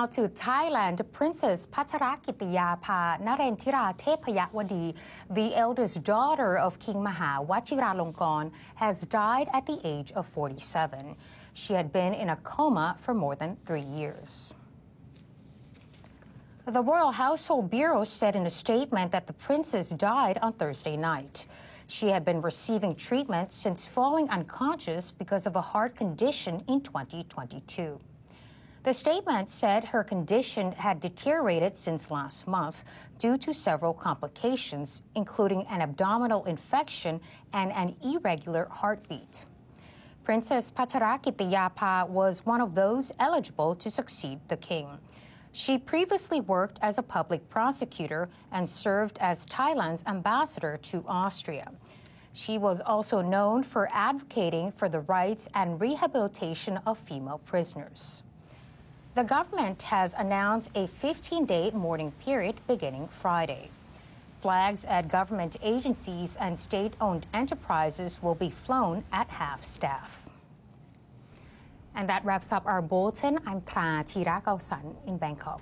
Now to Thailand, Princess Pacharakitiyapha Narendra Thepayawadi, the eldest daughter of King Maha Vajiralongkorn, has died at the age of 47. She had been in a coma for more than 3 years. The Royal Household Bureau said in a statement that the princess died on Thursday night. She had been receiving treatment since falling unconscious because of a heart condition in 2022. The statement said her condition had deteriorated since last month due to several complications, including an abdominal infection and an irregular heartbeat. Princess Pacharakitiyapha was one of those eligible to succeed the king. She previously worked as a public prosecutor and served as Thailand's ambassador to Austria. She was also known for advocating for the rights and rehabilitation of female prisoners. The government has announced a 15-day mourning period beginning Friday. Flags at government agencies and state-owned enterprises will be flown at half-staff. And that wraps up our bulletin. I'm Tra Chirakaosan in Bangkok.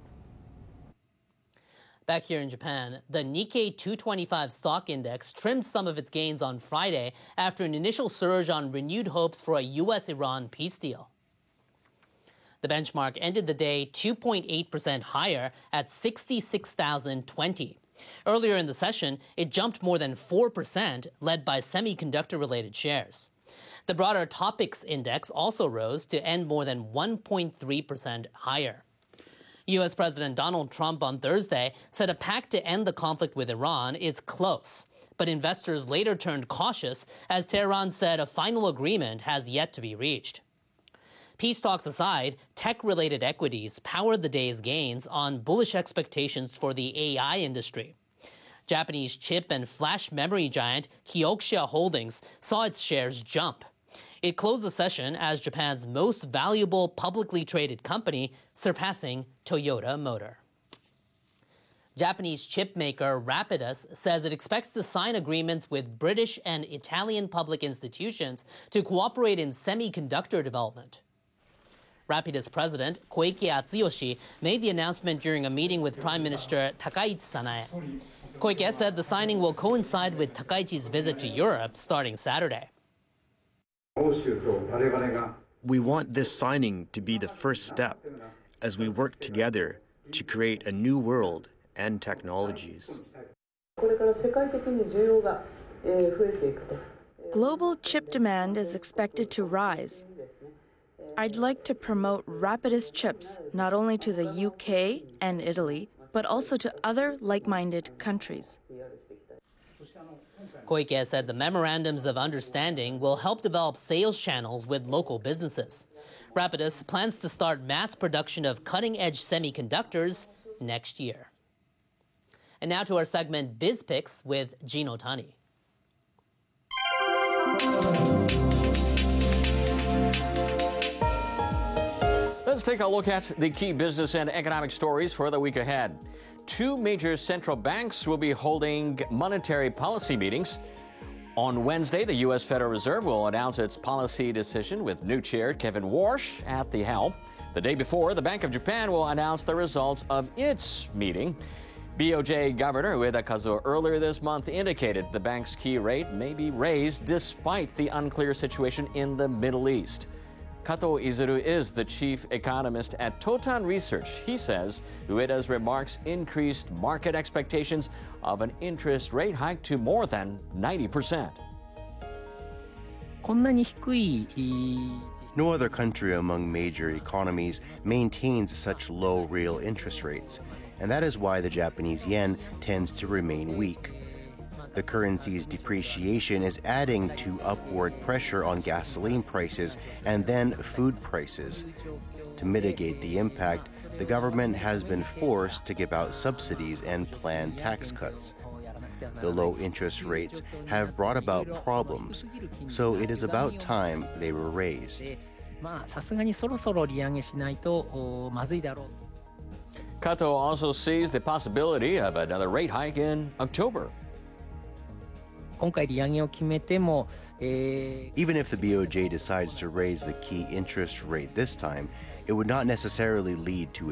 Back here in Japan, the Nikkei 225 stock index trimmed some of its gains on Friday after an initial surge on renewed hopes for a U.S.-Iran peace deal. The benchmark ended the day 2.8% higher at 66,020. Earlier in the session, it jumped more than 4%, led by semiconductor-related shares. The broader Topics index also rose to end more than 1.3% higher. U.S. President Donald Trump on Thursday said a pact to end the conflict with Iran is close, but investors later turned cautious as Tehran said a final agreement has yet to be reached. Peace talks aside, tech-related equities powered the day's gains on bullish expectations for the AI industry. Japanese chip and flash memory giant Kioxia Holdings saw its shares jump. It closed the session as Japan's most valuable publicly traded company, surpassing Toyota Motor. Japanese chip maker Rapidus says it expects to sign agreements with British and Italian public institutions to cooperate in semiconductor development. Rapidus president Koike Atsuyoshi made the announcement during a meeting with Prime Minister Takaichi Sanae. Koike said the signing will coincide with Takaichi's visit to Europe starting Saturday. We want this signing to be the first step as we work together to create a new world and technologies. Global chip demand is expected to rise. I'd like to promote Rapidus chips not only to the UK and Italy, but also to other like-minded countries. Koike said the memorandums of understanding will help develop sales channels with local businesses. Rapidus plans to start mass production of cutting-edge semiconductors next year. And now to our segment BizPicks with Gino Tani. Let's take a look at the key business and economic stories for the week ahead. 2 major central banks will be holding monetary policy meetings. On Wednesday, the U.S. Federal Reserve will announce its policy decision with new chair Kevin Warsh at the helm. The day before, the Bank of Japan will announce the results of its meeting. BOJ Governor Ueda Kazuo earlier this month indicated the bank's key rate may be raised despite the unclear situation in the Middle East. Kato Izuru is the chief economist at Totan Research. He says Ueda's remarks increased market expectations of an interest rate hike to more than 90%. No other country among major economies maintains such low real interest rates, and that is why the Japanese yen tends to remain weak. The currency's depreciation is adding to upward pressure on gasoline prices and then food prices. To mitigate the impact, the government has been forced to give out subsidies and plan tax cuts. The low interest rates have brought about problems, so it is about time they were raised. Kato also sees the possibility of another rate hike in October. Even if the BOJ decides to raise the key interest rate this time, it would not necessarily lead to